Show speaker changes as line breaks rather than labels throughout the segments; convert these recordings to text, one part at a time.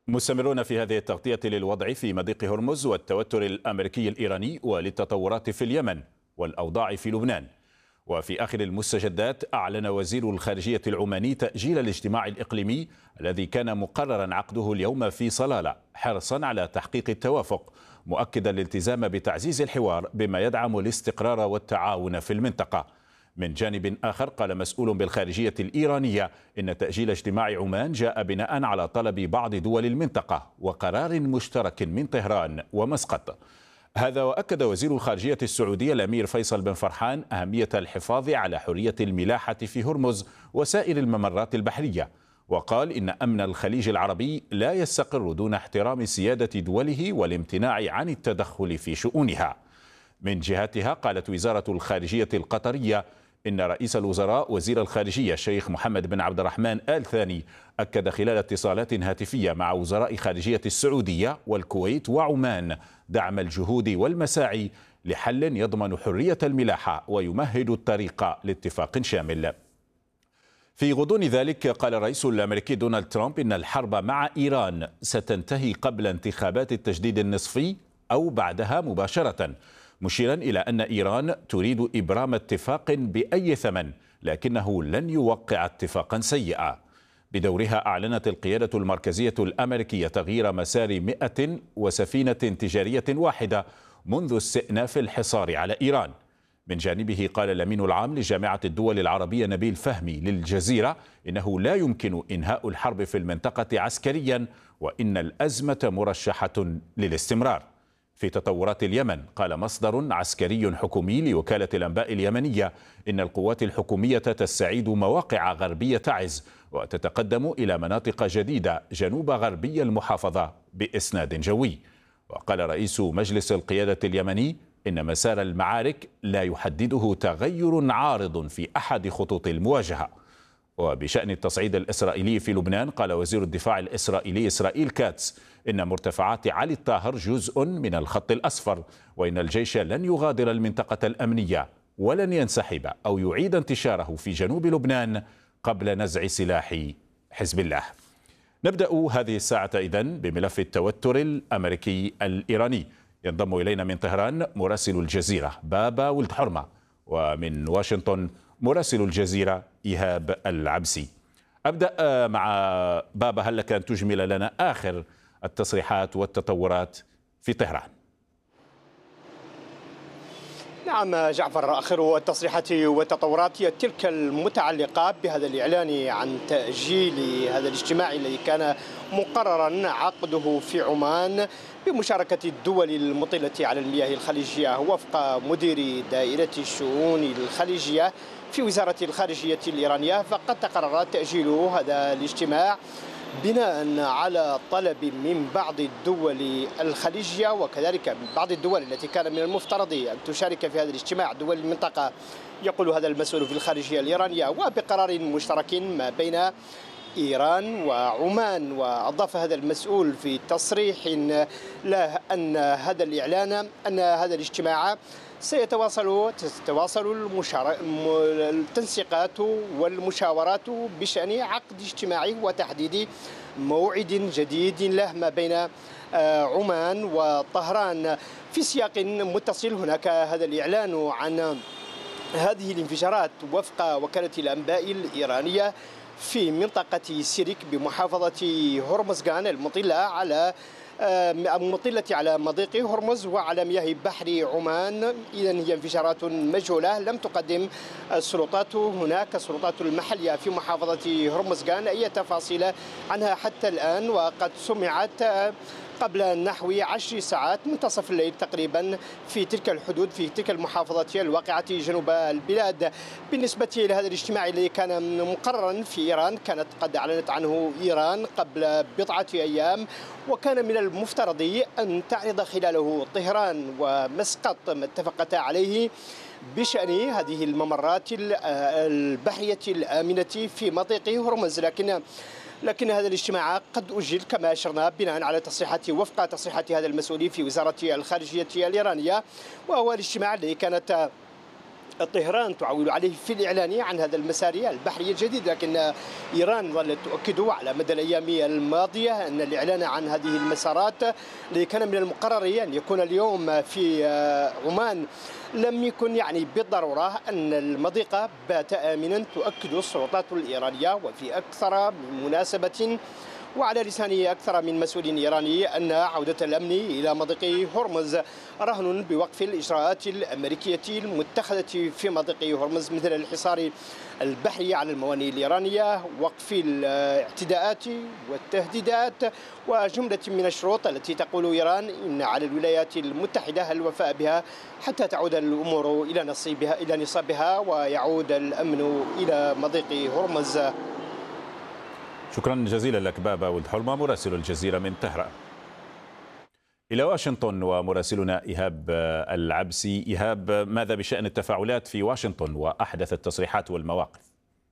مستمرون في هذه التغطية للوضع في مضيق هرمز والتوتر الأمريكي الإيراني وللتطورات في اليمن والأوضاع في لبنان. وفي آخر المستجدات أعلن وزير الخارجية العماني تأجيل الاجتماع الإقليمي الذي كان مقررا عقده اليوم في صلالة حرصا على تحقيق التوافق، مؤكدا الالتزام بتعزيز الحوار بما يدعم الاستقرار والتعاون في المنطقة. من جانب آخر قال مسؤول بالخارجية الإيرانية إن تأجيل اجتماع عمان جاء بناء على طلب بعض دول المنطقة وقرار مشترك من طهران ومسقط. هذا وأكد وزير الخارجية السعودية الأمير فيصل بن فرحان أهمية الحفاظ على حرية الملاحة في هرمز وسائر الممرات البحرية، وقال إن أمن الخليج العربي لا يستقر دون احترام سيادة دوله والامتناع عن التدخل في شؤونها. من جهتها قالت وزارة الخارجية القطرية إن رئيس الوزراء وزير الخارجية الشيخ محمد بن عبد الرحمن آل ثاني أكد خلال اتصالات هاتفية مع وزراء خارجية السعودية والكويت وعمان دعم الجهود والمساعي لحل يضمن حرية الملاحة ويمهد الطريق لاتفاق شامل. في غضون ذلك قال الرئيس الأمريكي دونالد ترامب إن الحرب مع إيران ستنتهي قبل انتخابات التجديد النصفي أو بعدها مباشرة، مشيرا إلى أن إيران تريد إبرام اتفاق بأي ثمن لكنه لن يوقع اتفاقا سيئا. بدورها أعلنت القيادة المركزية الأمريكية تغيير مسار 100 وسفينة تجارية واحدة منذ استئناف الحصار على إيران. من جانبه قال الأمين العام لجامعة الدول العربية نبيل فهمي للجزيرة إنه لا يمكن إنهاء الحرب في المنطقة عسكريا وإن الأزمة مرشحة للاستمرار. في تطورات اليمن قال مصدر عسكري حكومي لوكالة الأنباء اليمنية إن القوات الحكومية تستعيد مواقع غربية تعز وتتقدم إلى مناطق جديدة جنوب غربي المحافظة بإسناد جوي. وقال رئيس مجلس القيادة اليمني إن مسار المعارك لا يحدده تغير عارض في أحد خطوط المواجهة. وبشأن التصعيد الإسرائيلي في لبنان قال وزير الدفاع الإسرائيلي إسرائيل كاتس إن مرتفعات علي الطاهر جزء من الخط الأصفر وإن الجيش لن يغادر المنطقة الأمنية ولن ينسحب أو يعيد انتشاره في جنوب لبنان قبل نزع سلاح حزب الله. نبدأ هذه الساعة إذن بملف التوتر الأمريكي الإيراني. ينضم إلينا من طهران مراسل الجزيرة بابا ولد حرمة، ومن واشنطن مراسل الجزيرة إيهاب العبسي. أبدأ مع بابا، هل لك أن تجمل لنا آخر التصريحات والتطورات في طهران؟
نعم جعفر، آخر التصريحات والتطورات هي تلك المتعلقة بهذا الإعلان عن تأجيل هذا الاجتماع الذي كان مقررا عقده في عمان بمشاركة الدول المطلة على المياه الخليجية وفق مدير دائرة الشؤون الخليجية في وزارة الخارجية الإيرانية. فقد تقرر تأجيل هذا الاجتماع بناء على طلب من بعض الدول الخليجية وكذلك من بعض الدول التي كان من المفترض أن تشارك في هذا الاجتماع، دول المنطقة، يقول هذا المسؤول في الخارجية الإيرانية، وبقرار مشترك ما بين إيران وعمان. وأضاف هذا المسؤول في تصريح له أن هذا الإعلان أن هذا الاجتماع تتواصل التنسيقات والمشاورات بشأن عقد اجتماعي وتحديد موعد جديد له ما بين عمان وطهران. في سياق متصل هناك هذا الإعلان عن هذه الانفجارات وفق وكالة الأنباء الإيرانية في منطقة سيرك بمحافظة هرمزغان المطلة على مضيق هرمز وعلى مياه بحر عمان. إذن هي انفجارات مجهولة، لم تقدم السلطات المحلية في محافظة هرمزغان أي تفاصيل عنها حتى الآن، وقد سمعت قبل نحو 10 ساعات منتصف الليل تقريبا في تلك الحدود في تلك المحافظات الواقعة جنوب البلاد. بالنسبة لهذا الاجتماع الذي كان مقررا في إيران، كانت قد أعلنت عنه إيران قبل بضعة أيام، وكان من المفترض أن تعرض خلاله طهران ومسقط ما اتفقتا عليه بشأن هذه الممرات البحرية الآمنة في مضيق هرمز. لكن هذا الاجتماع قد أجل كما أشرنا بناء على وفق تصريحات هذا المسؤول في وزارة الخارجية الإيرانية، وهو الاجتماع الذي كانت طهران تعول عليه في الإعلان عن هذا المسار البحري الجديد، لكن إيران ظلت تؤكد على مدى الأيام الماضية أن الإعلان عن هذه المسارات الذي كان من المقرر أن يكون اليوم في عمان لم يكن بالضرورة أن المضيق بات آمنا. تؤكد السلطات الإيرانية وفي أكثر من مناسبة وعلى لسان أكثر من مسؤول إيراني أن عودة الأمن إلى مضيق هرمز رهن بوقف الإجراءات الأمريكية المتخذة في مضيق هرمز، مثل الحصار البحري على الموانئ الإيرانية، وقف الاعتداءات والتهديدات، وجملة من الشروط التي تقول إيران إن على الولايات المتحدة الوفاء بها حتى تعود الأمور إلى نصابها ويعود الأمن إلى مضيق هرمز.
شكرا جزيلا لك بابا ولد حلمة مراسل الجزيرة من طهران. إلى واشنطن ومراسلنا إيهاب العبسي. إيهاب، ماذا بشأن التفاعلات في واشنطن وأحدث التصريحات والمواقف؟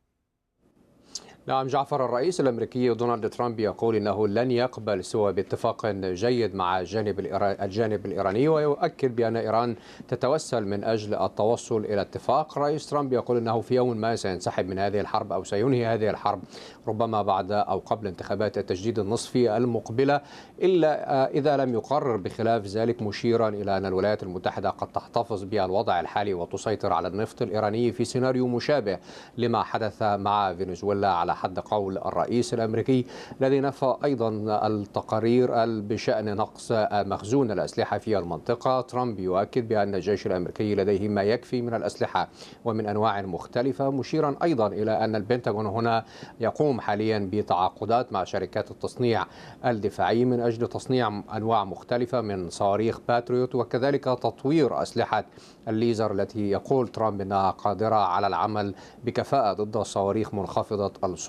نعم جعفر، الرئيس الأمريكي دونالد ترامب يقول أنه لن يقبل سوى باتفاق جيد مع الجانب الإيراني، ويؤكد بأن إيران تتوسل من أجل التوصل إلى اتفاق. رئيس ترامب يقول أنه في يوم ما سينسحب من هذه الحرب أو سينهي هذه الحرب ربما بعد أو قبل انتخابات التجديد النصفي المقبلة، إلا إذا لم يقرر بخلاف ذلك، مشيرا إلى أن الولايات المتحدة قد تحتفظ بالوضع الحالي وتسيطر على النفط الإيراني في سيناريو مشابه لما حدث مع فنزويلا على حد قول الرئيس الأمريكي، الذي نفى أيضا التقارير بشأن نقص مخزون الأسلحة في المنطقة. ترامب يؤكد بأن الجيش الأمريكي لديه ما يكفي من الأسلحة ومن أنواع مختلفة، مشيرا أيضا إلى أن البنتاغون هنا يقوم حاليا بتعاقدات مع شركات التصنيع الدفاعي من أجل تصنيع أنواع مختلفة من صواريخ باتريوت، وكذلك تطوير أسلحة الليزر التي يقول ترامب أنها قادرة على العمل بكفاءة ضد صواريخ منخفضة الصوت.